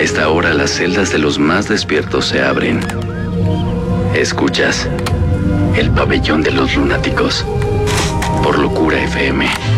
esta hora las celdas de los más despiertos se abren. Escuchas El Pabellón de los Lunáticos por Locura FM.